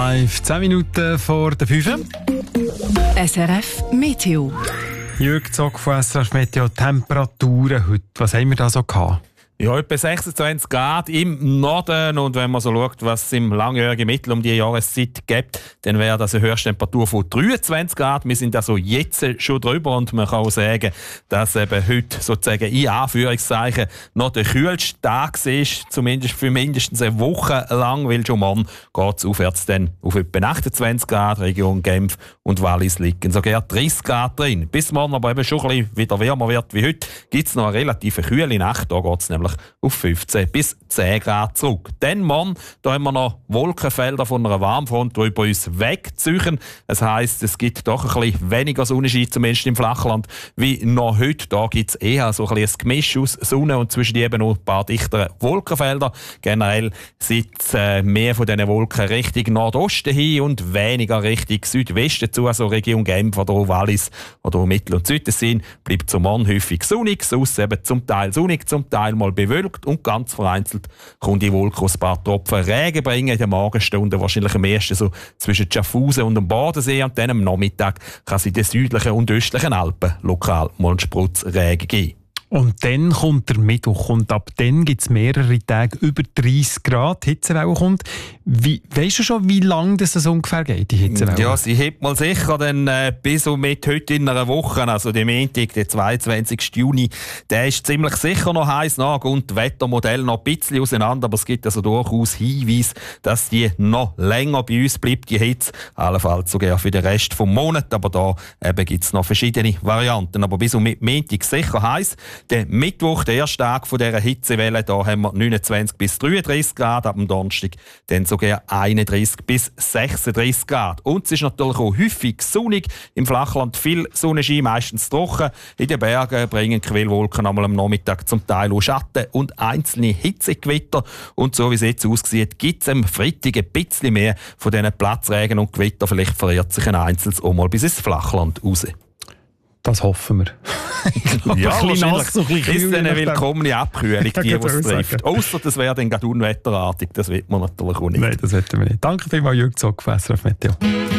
Live, 10 Minuten vor der 5. SRF Meteo. Jürg Zog von SRF Meteo. Temperaturen heute, was haben wir da so gehabt? Ja, etwa 26 Grad im Norden. Und wenn man so schaut, was es im langjährigen Mittel um die Jahreszeit gibt, dann wäre das eine Höchsttemperatur von 23 Grad. Wir sind also jetzt schon drüber und man kann auch sagen, dass eben heute sozusagen in Anführungszeichen noch der kühlste Tag ist, zumindest für mindestens eine Woche lang, weil schon morgen geht es aufwärts dann auf etwa 28 Grad. Region Genf und Wallis liegen sogar 30 Grad drin. Bis morgen aber eben schon ein bisschen wieder wärmer wird wie heute, gibt es noch eine relativ kühle Nacht. Da geht es nämlich auf 15 bis 10 Grad zurück. Dann morgen, da haben wir noch Wolkenfelder von einer Warmfront, die über uns wegziehen. Das heisst, es gibt doch ein bisschen weniger Sonnenschein, zumindest im Flachland, wie noch heute. Da gibt es eher so ein bisschen ein Gemisch aus Sonne und zwischen eben noch ein paar dichtere Wolkenfelder. Generell sitzt mehr von diesen Wolken Richtung Nordosten hin und weniger Richtung Südwesten zu, also Region Genf oder Wallis oder Mittel- und Südtessin. Bleibt zum Morgen häufig sonnig, sonst eben zum Teil sonnig, zum Teil mal bewölkt und ganz vereinzelt kommt die Wolke aus ein paar Tropfen Regen bringen in den Morgenstunden, wahrscheinlich am ersten so zwischen Schaffhausen und dem Bodensee, und dann am Nachmittag kann es in den südlichen und östlichen Alpen lokal mal einen Sprutz Regen geben. Und dann kommt der Mittwoch und ab dann gibt es mehrere Tage über 30 Grad. Hitzewelle kommt. Weisst du schon, wie lange das ungefähr geht, die Hitzewelle? Ja, sie hebt mal sicher dann, bis und mit heute in einer Woche, also der Montag, der 22. Juni, der ist ziemlich sicher noch heiß. Na gut, Wettermodell noch ein bisschen auseinander, aber es gibt also durchaus Hinweise, dass die noch länger bei uns bleibt, die Hitze. Allenfalls sogar für den Rest des Monats, aber da gibt es noch verschiedene Varianten. Aber bis und mit Montag sicher heiß. Der Mittwoch, der erste Tag dieser Hitzewelle, da haben wir 29 bis 33 Grad, ab dem Donnerstag dann sogar 31 bis 36 Grad. Und es ist natürlich auch häufig sonnig, im Flachland viel Sonnenschein, meistens trocken. In den Bergen bringen Quellwolken einmal am Nachmittag zum Teil auch Schatten und einzelne Hitzegewitter. Und so wie es jetzt aussieht, gibt es am Freitag ein bisschen mehr von diesen Platzregen und Gewitter. Vielleicht verirrt sich ein einzelnes auch mal bis ins Flachland raus. Das hoffen wir. Ja, nass, so ist eine willkommene Abkühlung, die es trifft. Ausser das wäre dann gerade unwetterartig. Das will man natürlich auch nicht. Nein, das wollen wir nicht. Danke vielmals, Jürg Zog von SRF Meteo.